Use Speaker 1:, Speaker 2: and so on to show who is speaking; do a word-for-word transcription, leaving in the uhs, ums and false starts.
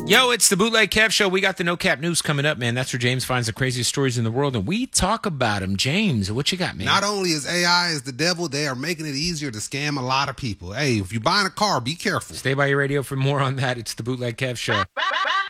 Speaker 1: Yo, it's the Bootleg Kev Show. We got the No Cap News coming up, man. That's where James finds the craziest stories in the world, and we talk about them. James, what you got, man?
Speaker 2: Not only is A I is the devil, they are making it easier to scam a lot of people. Hey, if you're buying a car, be careful.
Speaker 1: Stay by your radio for more on that. It's the Bootleg Kev Show.